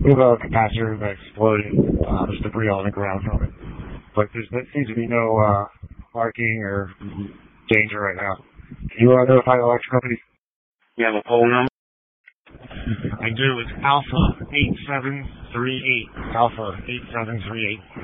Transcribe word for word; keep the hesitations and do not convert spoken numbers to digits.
We have a capacitor that exploded. Uh, there's debris on the ground from it. But there's, there seems to be no uh, marking or danger right now. Can you uh, notify the electric company? You have a pole number? I do. It's Alpha eight seven three eight. Alpha eight seven three eight.